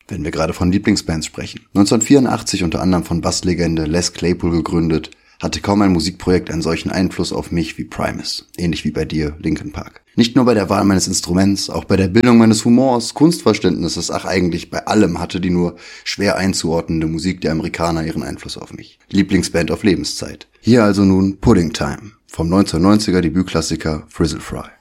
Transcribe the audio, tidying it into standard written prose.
wenn wir gerade von Lieblingsbands sprechen. 1984 unter anderem von Basslegende Les Claypool gegründet, hatte kaum ein Musikprojekt einen solchen Einfluss auf mich wie Primus, ähnlich wie bei dir Linkin Park. Nicht nur bei der Wahl meines Instruments, auch bei der Bildung meines Humors, Kunstverständnisses, eigentlich bei allem hatte die nur schwer einzuordnende Musik der Amerikaner ihren Einfluss auf mich. Lieblingsband auf Lebenszeit. Hier also nun Pudding Time, vom 1990er Debütklassiker Frizzle Fry.